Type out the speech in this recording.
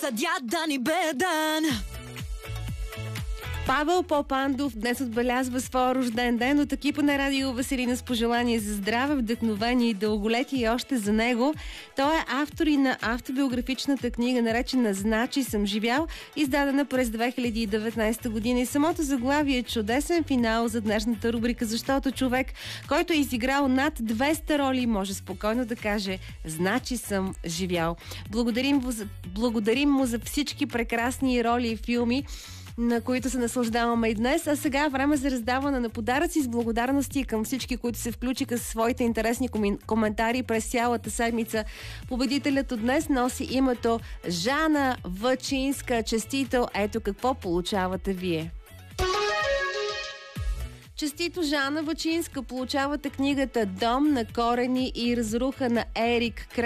съдя да ни беден. Павел Попандов днес отбелязва своя рожден ден. От екипа на Радио Веселина с пожелание за здраве, вдъхновение и дълголетие и още за него. Той е автор и на автобиографичната книга, наречена "Значи съм живял", издадена през 2019 година. И самото заглавие е чудесен финал за днешната рубрика, защото човек, който е изиграл над 200 роли, може спокойно да каже "Значи съм живял". Благодарим му за всички прекрасни роли и филми, на които се наслаждаваме и днес. А сега е време за раздаване на подаръци с благодарности към всички, които се включиха със своите интересни коментари през цялата седмица. Победителят от днес носи името Жана Вачинска. Честито! Ето какво получавате вие. Честито, Жана Вачинска! Получавате книгата "Дом на корени и разруха" на Ерик Крейтън.